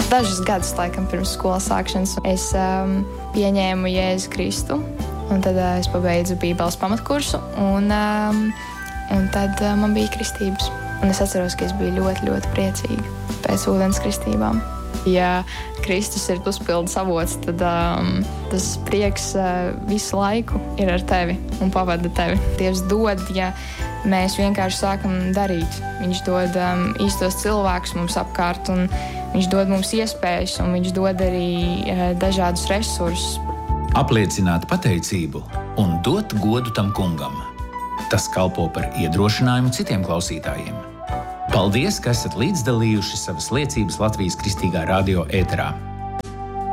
Dažus gadus, laikam, pirms skolas sākšanas es pieņēmu Jēzu Kristu, un tad es pabeidzu Bībeles pamatkursu, un tad man bija kristības. Un es atceros, ka es biju ļoti, ļoti priecīga pēc ūdens kristībām. Ja Kristus ir uzpildes avots, tad tas prieks visu laiku ir ar tevi un pavada tevi. Dievs dod, ja mēs vienkārši sākam darīt. Viņš dod īstos cilvēkus mums apkārt, un viņš dod mums iespējas, un viņš dod arī dažādus resursus. Apliecināt pateicību un dot godu tam kungam. Tas kalpo par iedrošinājumu citiem klausītājiem. Paldies, ka esat līdzdalījuši savas liecības Latvijas Kristīgā radio ēterā.